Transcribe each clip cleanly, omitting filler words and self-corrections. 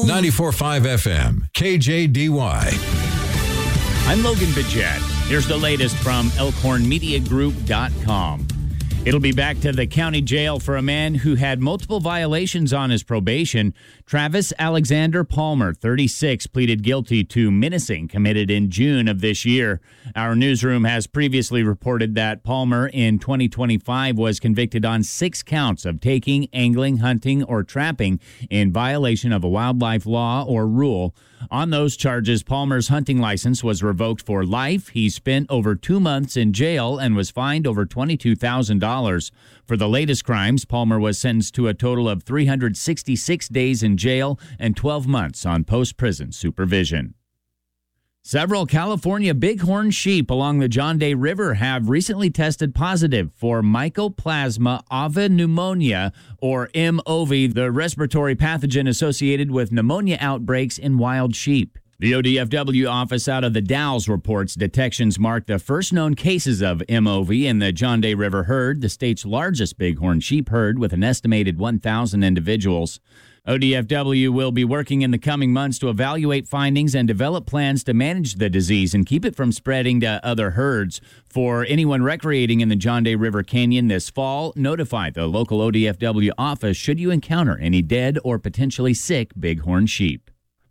94.5 FM, KJDY. I'm Logan Bidget. Here's the latest from ElkhornMediaGroup.com. It'll be back to the county jail for a man who had multiple violations on his probation. Travis Alexander Palmer, 36, pleaded guilty to menacing committed in June of this year. Our newsroom has previously reported that Palmer in 2025 was convicted on 6 counts of taking, angling, hunting, or trapping in violation of a wildlife law or rule. On those charges, Palmer's hunting license was revoked for life. He spent over 2 months in jail and was fined over $22,000. For the latest crimes, Palmer was sentenced to a total of 366 days in jail and 12 months on post-prison supervision. Several California bighorn sheep along the John Day River have recently tested positive for Mycoplasma pneumonia, or MOV, the respiratory pathogen associated with pneumonia outbreaks in wild sheep. The ODFW office out of the Dalles reports detections mark the first known cases of MOV in the John Day River herd, the state's largest bighorn sheep herd with an estimated 1,000 individuals. ODFW will be working in the coming months to evaluate findings and develop plans to manage the disease and keep it from spreading to other herds. For anyone recreating in the John Day River Canyon this fall, notify the local ODFW office should you encounter any dead or potentially sick bighorn sheep.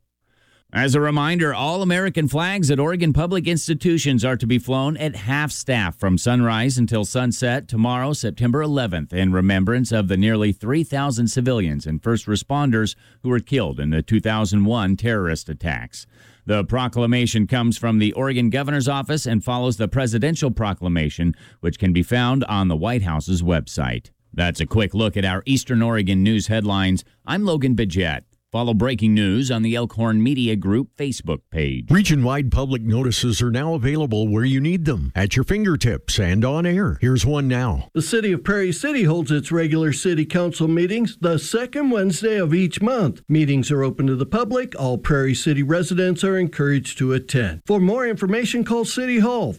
As a reminder, all American flags at Oregon public institutions are to be flown at half staff from sunrise until sunset tomorrow, September 11th, in remembrance of the nearly 3,000 civilians and first responders who were killed in the 2001 terrorist attacks. The proclamation comes from the Oregon Governor's Office and follows the presidential proclamation, which can be found on the White House's website. That's a quick look at our Eastern Oregon news headlines. I'm Logan Bidget. Follow breaking news on the Elkhorn Media Group Facebook page. Region-wide public notices are now available where you need them, at your fingertips and on air. Here's one now. The City of Prairie City holds its regular City Council meetings the second Wednesday of each month. Meetings are open to the public. All Prairie City residents are encouraged to attend. For more information, call City Hall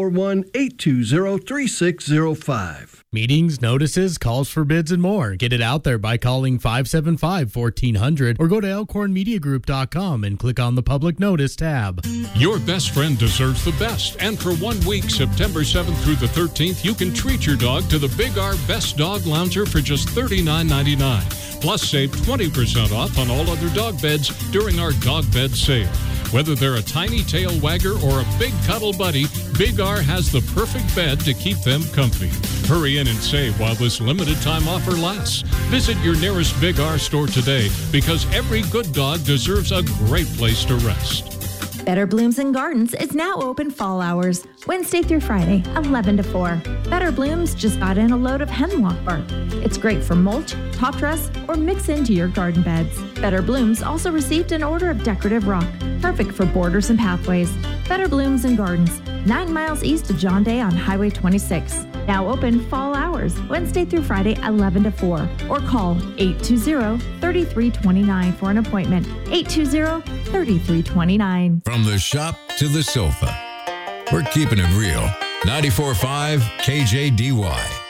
541-820-3605. Meetings, notices, calls for bids, and more. Get it out there by calling 575-1400 or go to elkhornmediagroup.com and click on the Public Notice tab. Your best friend deserves the best, and for 1 week, September 7th through the 13th, you can treat your dog to the Big R Best Dog Lounger for just $39.99. Plus, save 20% off on all other dog beds during our dog bed sale. Whether they're a tiny tail wagger or a big cuddle buddy, Big R has the perfect bed to keep them comfy. Hurry in and save while this limited time offer lasts. Visit your nearest Big R store today, because every good dog deserves a great place to rest. Better Blooms and Gardens is now open fall hours, Wednesday through Friday, 11 to 4. Better Blooms just got in a load of hemlock bark. It's great for mulch, top dress, or mix into your garden beds. Better Blooms also received an order of decorative rock, perfect for borders and pathways. Better Blooms and Gardens, 9 miles east of John Day on Highway 26. Now open fall hours, Wednesday through Friday, 11 to 4. Or call 820-3329 for an appointment. 820-3329. From the shop to the sofa, we're keeping it real. 94.5 KJDY.